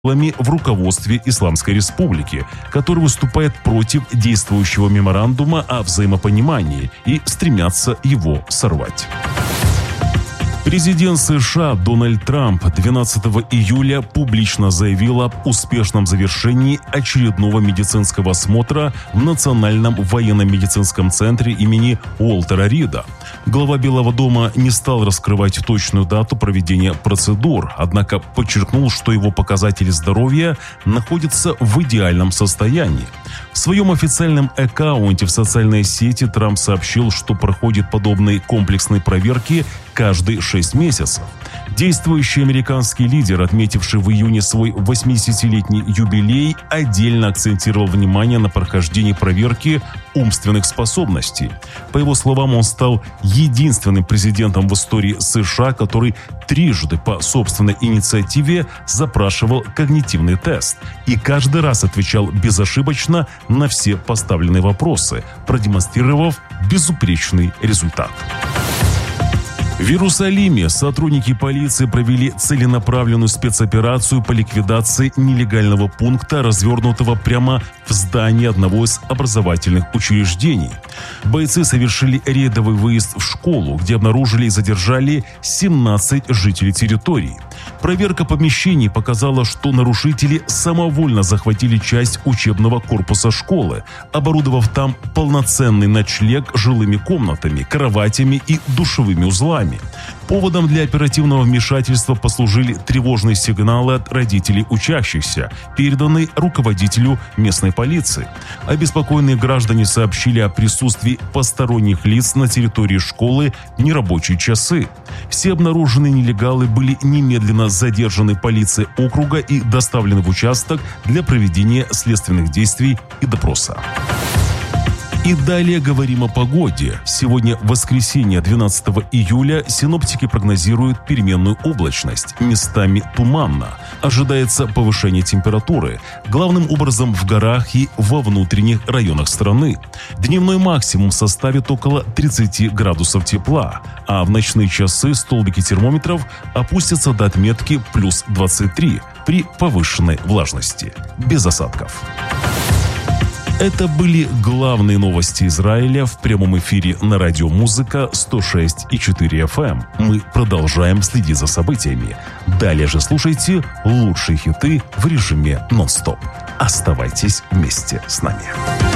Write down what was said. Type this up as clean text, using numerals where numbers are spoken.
в руководстве Исламской Республики, который выступает против действующего меморандума о взаимопонимании и стремятся его сорвать. Президент США Дональд Трамп 12 июля публично заявил об успешном завершении очередного медицинского осмотра в Национальном военно-медицинском центре имени Уолтера Рида. Глава Белого дома не стал раскрывать точную дату проведения процедур, однако подчеркнул, что его показатели здоровья находятся в идеальном состоянии. В своем официальном аккаунте в социальной сети Трамп сообщил, что проходит подобные комплексные проверки каждые 6 месяцев. Действующий американский лидер, отметивший в июне свой 80-летний юбилей, отдельно акцентировал внимание на прохождении проверки умственных способностей. По его словам, он стал единственным президентом в истории США, который трижды по собственной инициативе запрашивал когнитивный тест и каждый раз отвечал безошибочно на все поставленные вопросы, продемонстрировав безупречный результат. В Иерусалиме сотрудники полиции провели целенаправленную спецоперацию по ликвидации нелегального пункта, развернутого прямо в здании одного из образовательных учреждений. Бойцы совершили рейдовый выезд в школу, где обнаружили и задержали 17 жителей территории. Проверка помещений показала, что нарушители самовольно захватили часть учебного корпуса школы, оборудовав там полноценный ночлег жилыми комнатами, кроватями и душевыми узлами. Поводом для оперативного вмешательства послужили тревожные сигналы от родителей учащихся, переданные руководителю местной полиции. Обеспокоенные граждане сообщили о присутствии посторонних лиц на территории школы в нерабочие часы. Все обнаруженные нелегалы были немедленно задержаны полицией округа и доставлены в участок для проведения следственных действий и допроса. И далее говорим о погоде. Сегодня, воскресенье, 12 июля, синоптики прогнозируют переменную облачность, местами туманно. Ожидается повышение температуры, главным образом в горах и во внутренних районах страны. Дневной максимум составит около 30 градусов тепла, а в ночные часы столбики термометров опустятся до отметки плюс 23 при повышенной влажности, без осадков. Это были главные новости Израиля в прямом эфире на радио «Музыка» 106,4 FM. Мы продолжаем следить за событиями. Далее же слушайте лучшие хиты в режиме нон-стоп. Оставайтесь вместе с нами.